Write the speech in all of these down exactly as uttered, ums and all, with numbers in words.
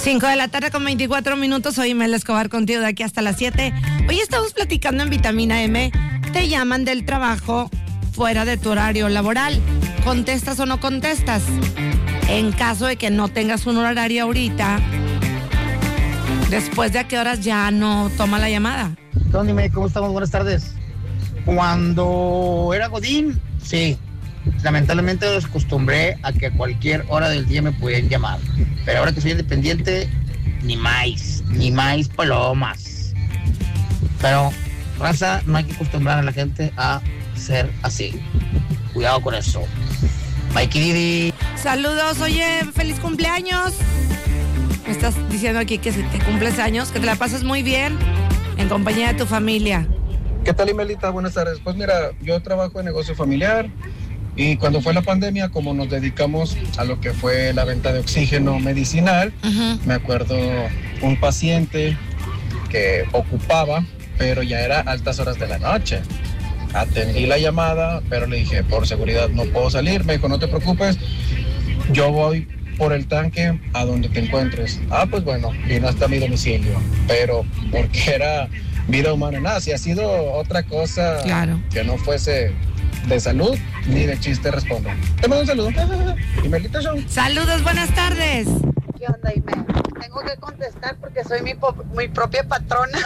cinco de la tarde con veinticuatro minutos. Soy Mel Escobar contigo de aquí hasta las siete. Hoy estamos platicando en Vitamina M. Te llaman del trabajo fuera de tu horario laboral. ¿Contestas o no contestas? En caso de que no tengas un horario ahorita, ¿después de a qué horas ya no toma la llamada? Dime, ¿cómo estamos? Buenas tardes. Cuando era godín, sí. Lamentablemente los acostumbré a que a cualquier hora del día me podían llamar. Pero ahora que soy independiente, ni más, ni más palomas. Pero, raza, no hay que acostumbrar a la gente a ser así. Cuidado con eso. Mikey Didi. Saludos, oye, feliz cumpleaños. Me estás diciendo aquí que, que cumples años, que te la pasas muy bien en compañía de tu familia. ¿Qué tal, Imelita? Buenas tardes. Pues mira, yo trabajo en negocio familiar y cuando fue la pandemia, como nos dedicamos a lo que fue la venta de oxígeno medicinal, uh-huh. me acuerdo un paciente que ocupaba, pero ya era altas horas de la noche. Atendí la llamada, pero le dije, por seguridad no puedo salir. Me dijo, no te preocupes, yo voy por el tanque a donde te encuentres. Ah, pues bueno, vino hasta mi domicilio, pero porque era vida humana, nada, si ha sido otra cosa claro. que no fuese de salud, ni de chiste respondo. Te mando un saludo. Imelita Show. Saludos, buenas tardes. ¿Qué onda, Imel? Tengo que contestar porque soy mi, po- mi propia patrona.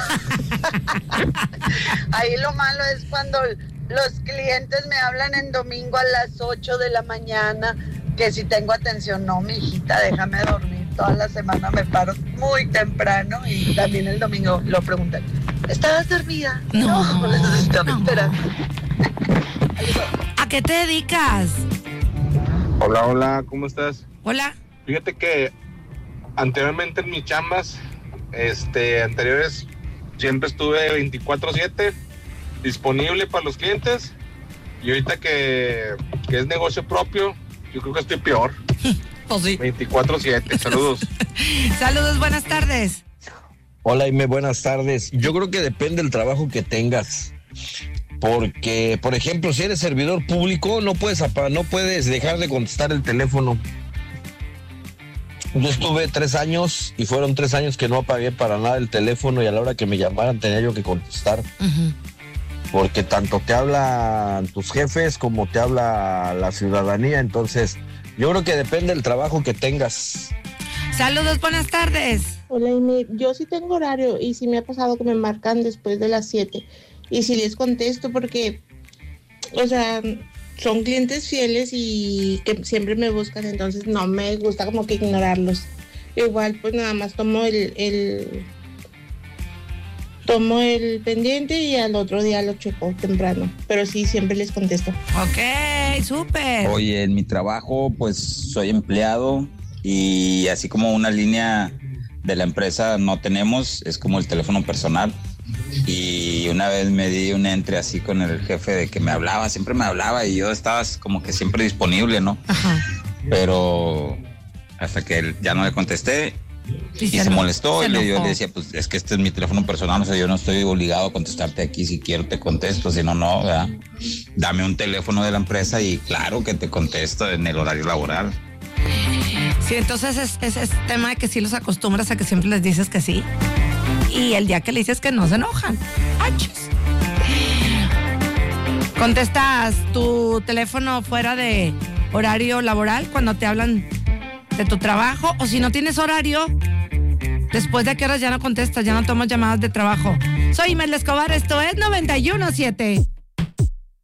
Ahí lo malo es cuando los clientes me hablan en domingo a las ocho de la mañana, que si tengo atención, no, mi hijita, déjame dormir. Toda la semana me paro muy temprano y también el domingo lo preguntan. ¿Estabas dormida? No, no, no estaba esperando. ¿A qué te dedicas? Hola, hola, ¿cómo estás? Hola. Fíjate que anteriormente en mis chambas, este, anteriores, siempre estuve veinticuatro siete disponible para los clientes y ahorita que, que es negocio propio, yo creo que estoy peor. Pues sí. veinticuatro siete, saludos. Saludos, buenas tardes. Hola, Ime, buenas tardes. Yo creo que depende del trabajo que tengas. Porque, por ejemplo, si eres servidor público, no puedes, no puedes dejar de contestar el teléfono. Yo estuve tres años y fueron tres años que no apagué para nada el teléfono y a la hora que me llamaran tenía yo que contestar. Uh-huh. Porque tanto te hablan tus jefes como te habla la ciudadanía. Entonces, yo creo que depende del trabajo que tengas. Saludos, buenas tardes. Hola, Ime. Yo sí tengo horario y sí me ha pasado que me marcan después de las siete. Y sí les contesto porque, o sea, son clientes fieles y que siempre me buscan, entonces no me gusta como que ignorarlos. Igual, pues nada más tomo el, el tomo el pendiente y al otro día lo checo temprano, pero sí, siempre les contesto. Ok, súper. Oye, en mi trabajo, pues soy empleado y así como una línea de la empresa no tenemos, es como el teléfono personal. Y una vez me di un entre así con el jefe de que me hablaba, siempre me hablaba y yo estaba como que siempre disponible, ¿no? Ajá. Pero hasta que él, ya no le contesté y, y se, se molestó se y le, yo le decía, pues es que este es mi teléfono personal, o sea, yo no estoy obligado a contestarte aquí, si quiero te contesto, si no, no, ¿verdad? Dame un teléfono de la empresa y claro que te contesto en el horario laboral. Sí, entonces es, es, es tema de que sí los acostumbras a que siempre les dices que sí. Y el día que le dices que no se enojan. ¡Achis! ¿Contestas tu teléfono fuera de horario laboral cuando te hablan de tu trabajo? O si no tienes horario, después de qué horas ya no contestas, ya no tomas llamadas de trabajo. Soy Mel Escobar, esto es noventa y uno siete.